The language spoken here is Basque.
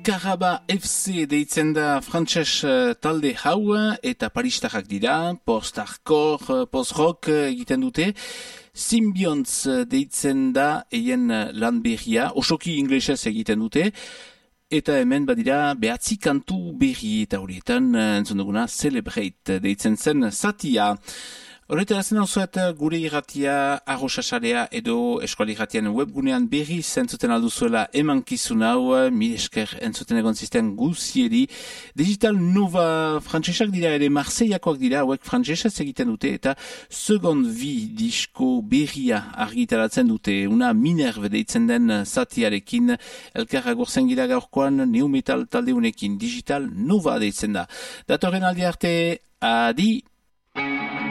Elkaraba FC deitzen da frantses talde hau eta paristarrak dira, post-hardcore, post-rock egiten dute. Symbionts deitzen da eien lan berria, osoki inglesez egiten dute. Eta hemen badira behatzi kantu berri eta horietan entzun duguna Celebrate deitzen zen zatia. Horretarazen hau zuet gure irratia, arrosasarea edo eskuali irratian webgunean berri entzuten alduzuela emankizun hau, mil esker entzuten egon zisten guzieri. Digital Nova frantsesak dira ere Marseillako dira, hauek frantsesez egiten dute eta Second Vi disko berria argitaratzen dute. Una Minerve deitzen den zatiarekin, elkarra gorzen gira gaurkoan New Metal taldeunekin, Digital Nova deitzen da. Datorren aldi arte, adi!